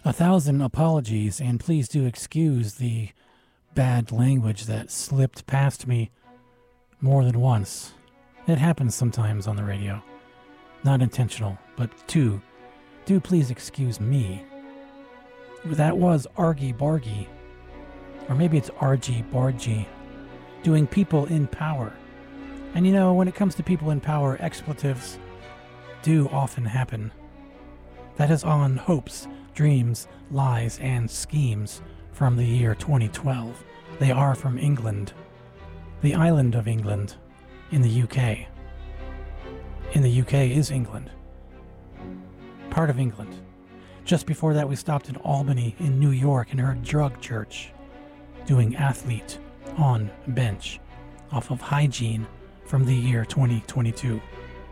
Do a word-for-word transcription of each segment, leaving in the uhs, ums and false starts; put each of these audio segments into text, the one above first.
A thousand apologies, and please do excuse the bad language that slipped past me more than once. It happens sometimes on the radio. Not intentional, but two, do please excuse me. That was Argy Bargy, or maybe it's Argy Bargy, doing People in Power. And you know, when it comes to people in power, expletives do often happen. That is on Hopes, Dreams, Lies, and Schemes from the year twenty twelve. They are from England, the island of England, in the U K. In the U K is England. Part of England. Just before that, we stopped in Albany in New York and heard Drug Church doing Athlete on Bench off of Hygiene from the year twenty twenty-two.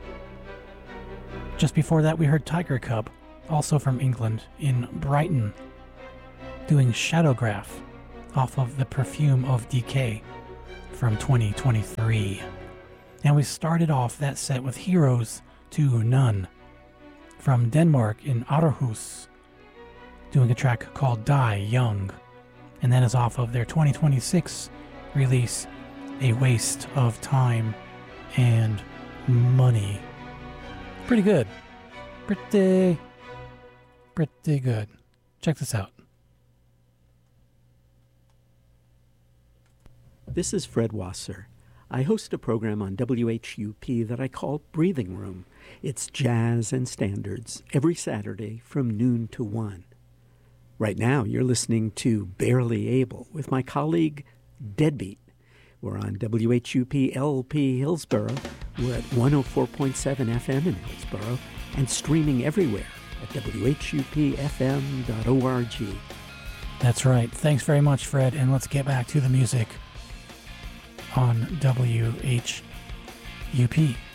Just before that, we heard Tiger Cub, also from England, in Brighton, doing Shadowgraph off of The Perfume of Decay from twenty twenty-three. And we started off that set with Heroes to None from Denmark in Aarhus, doing a track called Die Young. And that is off of their twenty twenty-six release, A Waste of Time and Money. Pretty good. Pretty, pretty good. Check this out. This is Fred Wasser. I host a program on W H U P that I call Breathing Room. It's jazz and standards every Saturday from noon to one. Right now, you're listening to Barely Able with my colleague, Deadbeat. We're on W H U P L P Hillsboro. We're at one oh four point seven F M in Hillsboro and streaming everywhere at W H U P F M dot org. That's right. Thanks very much, Fred. And let's get back to the music on W H U P.